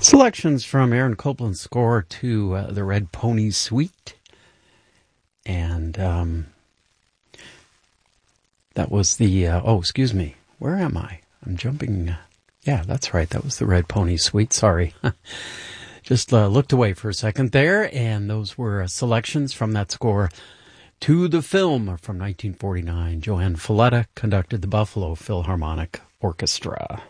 Selections from Aaron Copland's score to The Red Pony Suite. And that was the, excuse me, where am I? I'm jumping, yeah, that's right, that was The Red Pony Suite, sorry. Just looked away for a second there, and those were selections from that score to the film from 1949. Joanne Falletta conducted the Buffalo Philharmonic Orchestra.